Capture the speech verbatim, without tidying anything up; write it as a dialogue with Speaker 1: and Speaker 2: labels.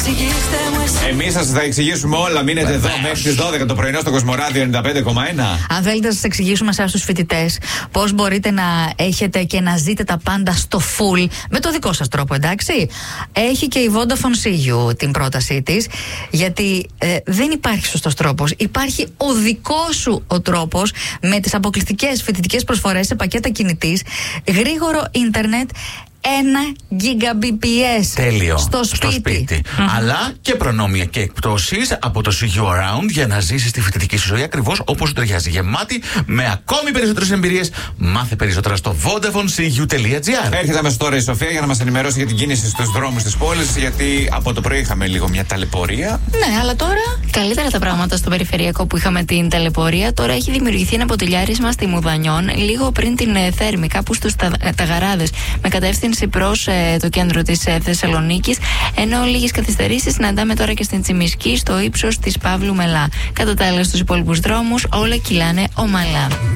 Speaker 1: Εμείς σας τα εξηγήσουμε όλα. Μείνετε εδώ μέχρι τις δώδεκα το πρωινό στο Κοσμοράδιο ενενήντα πέντε κόμμα ένα.
Speaker 2: Αν θέλετε να σας εξηγήσουμε εσάς τους φοιτητές πώς μπορείτε να έχετε και να ζείτε τα πάντα στο full με το δικό σας τρόπο, εντάξει. Έχει και η Vodafone See You την πρότασή της, γιατί ε, δεν υπάρχει σωστός τρόπος. Υπάρχει ο δικός σου ο τρόπος με τις αποκλειστικές φοιτητικές προσφορές σε πακέτα κινητής, γρήγορο ίντερνετ, ένα γιγαμπιπιες
Speaker 3: τέλειο
Speaker 2: στο σπίτι.
Speaker 3: Στο σπίτι. Mm-hmm. Αλλά και προνόμια και εκπτώσεις από το See You Around για να ζήσεις τη φοιτητική σου ζωή ακριβώς όπως σου ταιριάζει. Γεμάτη με ακόμη περισσότερες εμπειρίες. Μάθε περισσότερα στο vodafone see you τελεία gr.
Speaker 1: Έρχεται αμέσως τώρα η Σοφία για να μας ενημερώσει για την κίνηση στους δρόμους της πόλης, γιατί από το πρωί είχαμε λίγο μια ταλαιπωρία.
Speaker 2: Ναι, αλλά τώρα
Speaker 4: καλύτερα τα πράγματα στο περιφερειακό που είχαμε την ταλαιπωρία. Τώρα έχει δημιουργηθεί ένα ποτηλιάρισμα στη Μουδανιών, λίγο πριν την ε, Θέρμη, κάπου στους τα, Ταγαράδες, με κατεύθυνση προς ε, το κέντρο της ε, Θεσσαλονίκης. Ενώ λίγες καθυστερήσεις συναντάμε τώρα και στην Τσιμισκή, στο ύψος της Παύλου Μελά. Κατά τα άλλα, στους υπόλοιπους δρόμους όλα κυλάνε ομαλά.